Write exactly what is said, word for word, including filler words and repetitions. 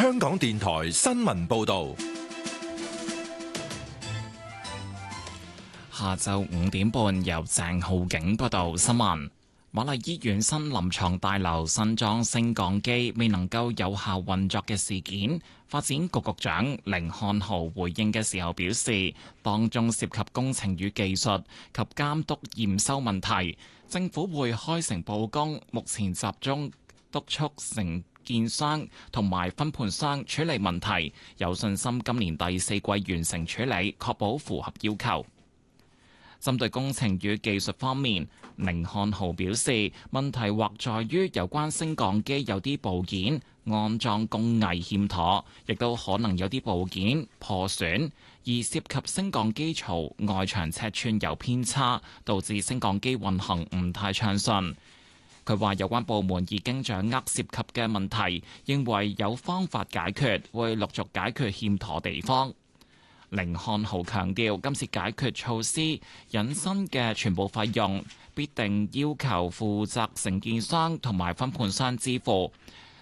香港電台新聞報道。 下晝五點半，由鄭浩景報道新聞。瑪麗醫院新臨床大樓新裝升降機未能夠有效運作嘅事件，發展局局長甯漢豪回應嘅時候表示，當中涉及工程與技術及監督驗收問題，政府會開誠佈公，目前集中督促承建商同埋分判商處理問題，有信心今年第四季完成處理，確保符合要求。針對工程與技術方面，甯漢豪表示，問題或在於有關升降機有啲部件安裝工藝欠妥，亦都可能有啲部件破損，而涉及升降機槽外牆尺寸有偏差，導致升降機運行唔太暢順。佢話有關部門已經掌握涉及嘅問題，認為有方法解決，會陸續解決欠妥地方。甯漢豪強調，今次解決措施引申嘅全部費用必定要求負責承建商同埋分判商支付。